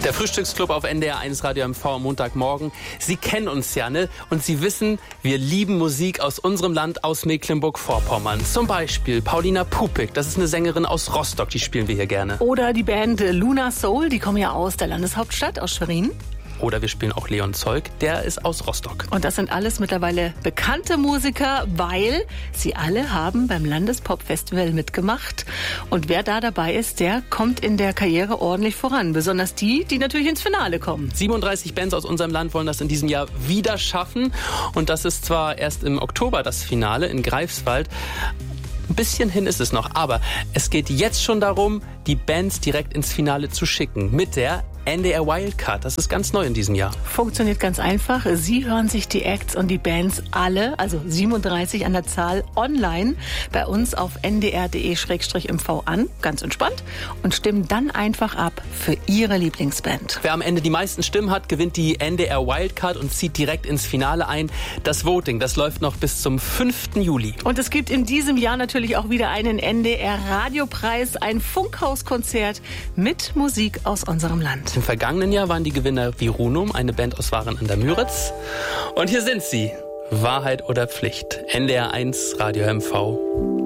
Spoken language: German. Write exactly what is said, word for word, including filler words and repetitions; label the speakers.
Speaker 1: Der Frühstücksclub auf N D R eins Radio M V am Montagmorgen. Sie kennen uns ja, ne? Und Sie wissen, wir lieben Musik aus unserem Land, aus Mecklenburg-Vorpommern. Zum Beispiel Paulina Pupik, das ist eine Sängerin aus Rostock, die spielen wir hier gerne.
Speaker 2: Oder die Band Luna Soul, die kommen ja aus der Landeshauptstadt, aus Schwerin.
Speaker 1: Oder wir spielen auch Leon Zeug, der ist aus Rostock.
Speaker 2: Und das sind alles mittlerweile bekannte Musiker, weil sie alle haben beim Landespop-Festival mitgemacht. Und wer da dabei ist, der kommt in der Karriere ordentlich voran. Besonders die, die natürlich ins Finale kommen.
Speaker 1: siebenunddreißig Bands aus unserem Land wollen das in diesem Jahr wieder schaffen. Und das ist zwar erst im Oktober das Finale in Greifswald. Ein bisschen hin ist es noch, aber es geht jetzt schon darum, die Bands direkt ins Finale zu schicken mit der N D R Wildcard. Das ist ganz neu in diesem Jahr.
Speaker 2: Funktioniert ganz einfach. Sie hören sich die Acts und die Bands alle, also siebenunddreißig an der Zahl, online bei uns auf n d r punkt d e slash m v an, ganz entspannt, und stimmen dann einfach ab für Ihre Lieblingsband.
Speaker 1: Wer am Ende die meisten Stimmen hat, gewinnt die N D R Wildcard und zieht direkt ins Finale ein. Das Voting, das läuft noch bis zum fünften Juli.
Speaker 2: Und es gibt in diesem Jahr natürlich auch wieder einen N D R Radiopreis, ein Funkhauskonzert mit Musik aus unserem Land.
Speaker 1: Im vergangenen Jahr waren die Gewinner Virunum, eine Band aus Waren an der Müritz. Und hier sind sie. Wahrheit oder Pflicht. N D R eins Radio M V.